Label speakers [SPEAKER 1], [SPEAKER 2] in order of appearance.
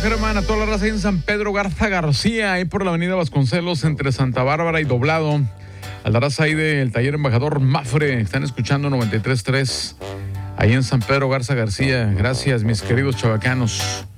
[SPEAKER 1] Germán, a toda la raza ahí en San Pedro Garza García, ahí por la avenida Vasconcelos, entre Santa Bárbara y Doblado. A la raza ahí del taller Embajador Mafre, están escuchando 93.3, ahí en San Pedro Garza García. Gracias, mis queridos chavacanos.